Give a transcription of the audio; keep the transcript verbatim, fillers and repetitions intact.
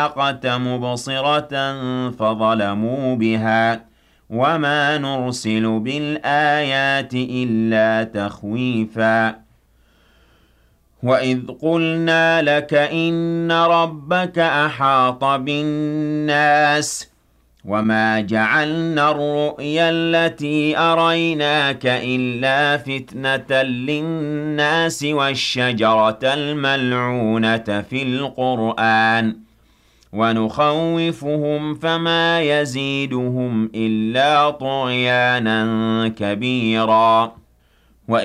الناقة مبصرة فظلموا بها وما نرسل بالآيات إلا تخويفا وإذ قلنا لك إن ربك أحاط بالناس وما جعلنا الرؤيا التي أريناك إلا فتنة للناس والشجرة الملعونة في القرآن ونخوفهم فما يزيدهم إلا طغيانا كبيرا